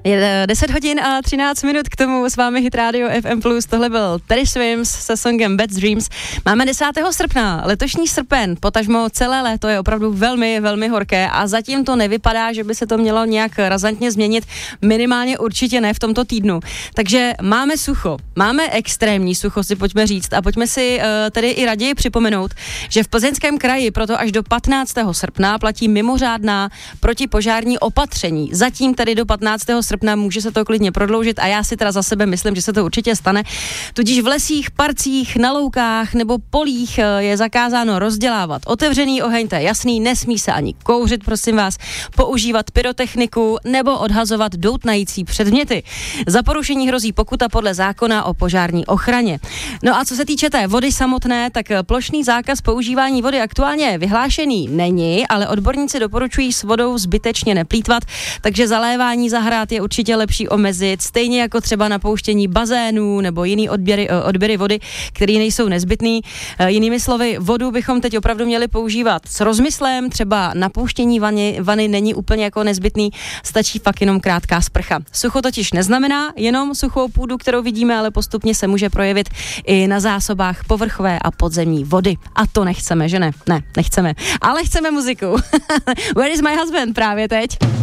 Je 10 hodin a 13 minut, k tomu s vámi Hit Radio FM+. Tohle byl Teddy Swims se songem Bad Dreams. Máme 10. srpna, letošní srpen, potažmo celé léto je opravdu velmi, velmi horké a zatím to nevypadá, že by se to mělo nějak razantně změnit, minimálně určitě ne v tomto týdnu. Takže máme sucho, máme extrémní sucho, si pojďme říct a pojďme si tedy i raději připomenout, že v Plzeňském kraji proto až do 15. srpna platí mimořádná protipožární opatření. Zatím tedy do 15. srpna může se to klidně prodloužit a já si teda za sebe myslím, že se to určitě stane. Tudíž v lesích, parcích, na loukách nebo polích je zakázáno rozdělávat otevřený oheň, to je jasný, nesmí se ani kouřit, prosím vás, používat pyrotechniku nebo odhazovat doutnající předměty. Za porušení hrozí pokuta podle zákona o požární ochraně. No a co se týče té vody samotné, tak plošný zákaz používání vody aktuálně vyhlášený není, ale odborníci doporučují s vodou zbytečně neplýtvat, takže zalévání zahrad je určitě lepší omezit, stejně jako třeba napouštění bazénů nebo jiný odběry vody, které nejsou nezbytný. Jinými slovy, vodu bychom teď opravdu měli používat s rozmyslem, třeba napouštění vany není úplně jako nezbytný, stačí fakt jenom krátká sprcha. Sucho totiž neznamená jenom suchou půdu, kterou vidíme, ale postupně se může projevit i na zásobách povrchové a podzemní vody. A to nechceme, že ne? Ne, nechceme. Ale chceme muziku. Where is my husband právě teď?